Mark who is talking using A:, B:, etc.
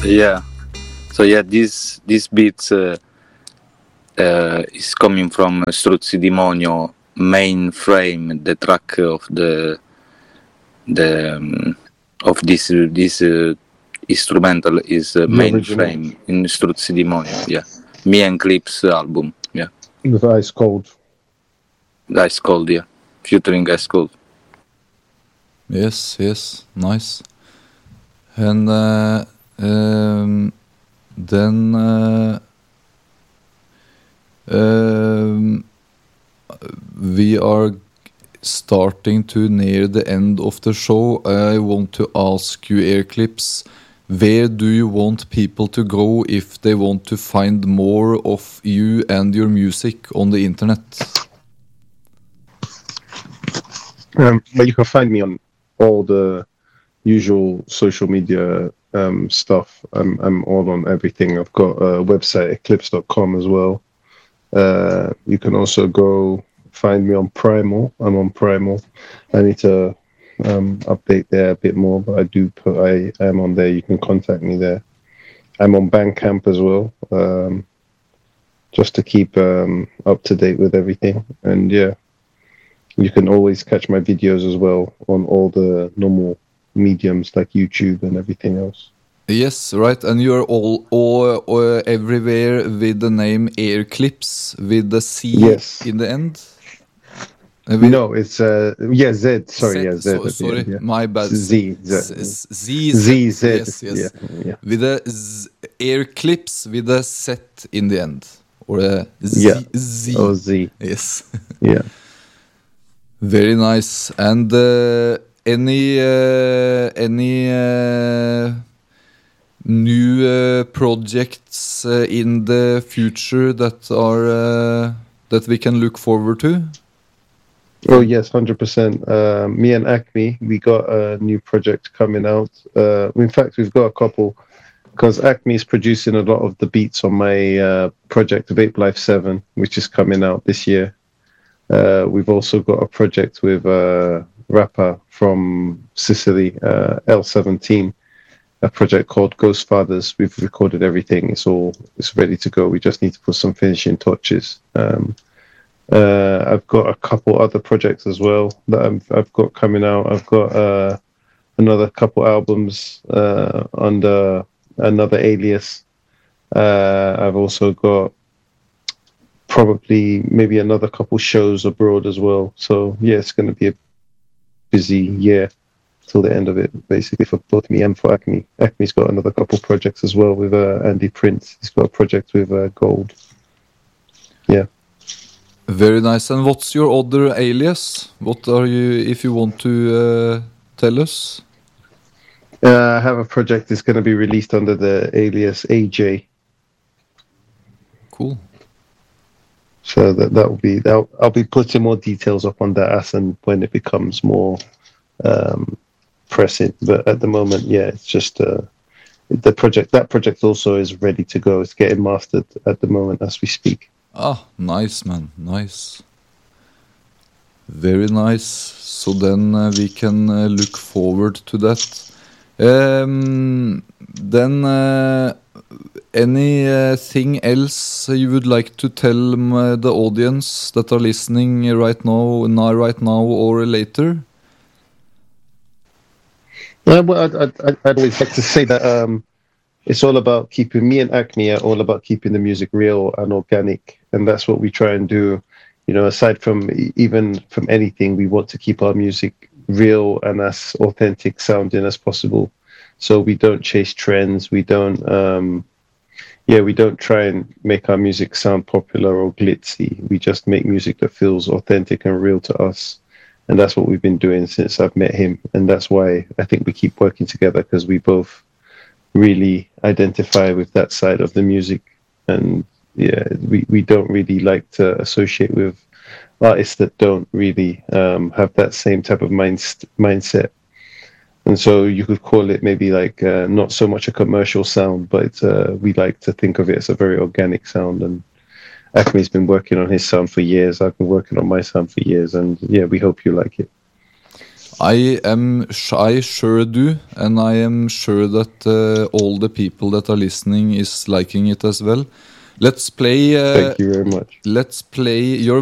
A: Yeah. So yeah, this beats is coming from Struzzi Demonio Mainframe, the track of the of this instrumental is
B: The original.
A: Mainframe in Struzzi Demonio. Yeah, me and Clips album. Yeah,
B: With Ice Cold.
A: Ice Cold. Yeah, featuring Ice Cold.
C: Yes, yes, nice. And then we are starting to near the end of the show. I want to ask you, Airclips, where do you want people to go if they want to find more of you and your music on the internet?
B: But you can find me on all the usual social media stuff. I'm all on everything. I've got a website, eclipse.com as well. You can also go find me on Primal. I'm on Primal. I need to update there a bit more, but I am on there. You can contact me there. I'm on Bandcamp as well, just to keep up to date with everything. And yeah, you can always catch my videos as well on all the normal mediums like YouTube and everything else.
C: Yes, right, and you're all everywhere with the name Airclips with the C
B: Yes.
C: in the end.
B: No, it's Z. Sorry,
C: Z,
B: Z.
C: sorry, my bad.
B: Z.
C: Z. Yes.
B: Yeah.
C: With a Airclips with a Z in the end, or a Z.
B: Yeah.
C: Z.
B: Oh, Z.
C: Yes.
B: Yeah.
C: Very nice. And any new projects in the future that are that we can look forward to?
B: Oh yes, 100%. Me and Acme, we got a new project coming out. In fact, we've got a couple, because Acme is producing a lot of the beats on my project Vape Life 7, which is coming out this year. We've also got a project with a rapper from Sicily, L17, a project called Ghost Fathers. We've recorded everything. It's ready to go. We just need to put some finishing touches. I've got a couple other projects as well that I've got coming out. I've got another couple albums under another alias. I've also got probably maybe another couple shows abroad as well. So yeah, it's going to be a busy year till the end of it, basically, for both me and for Acme. Acme's got another couple projects as well with Andy Prince. He's got a project with Gold. Yeah.
C: Very nice. And what's your other alias? What are you, if you want to tell us?
B: I have a project that's going to be released under the alias AJ.
C: Cool.
B: So that will be. I'll be putting more details up on that as and when it becomes more pressing. But at the moment, yeah, it's just the project. That project also is ready to go. It's getting mastered at the moment as we speak.
C: Ah, nice, man. Nice. Very nice. So then we can look forward to that. Then anything else you would like to tell the audience that are listening right now or later?
B: Well, I'd always like to say that it's all about keeping, me and Acme are all about keeping the music real and organic, and that's what we try and do. You know, aside from anything, we want to keep our music real and as authentic sounding as possible. So we don't chase trends. We don't try and make our music sound popular or glitzy. We just make music that feels authentic and real to us. And that's what we've been doing since I've met him. And that's why I think we keep working together, because we both really identify with that side of the music. And yeah, we don't really like to associate with artists that don't really have that same type of mindset. And so you could call it maybe like not so much a commercial sound, but we like to think of it as a very organic sound. And Acme's been working on his sound for years. I've been working on my sound for years. And yeah, we hope you like it.
C: I sure do, and I am sure that all the people that are listening is liking it as well. Let's play.
B: Thank you very much.
C: Let's play. You're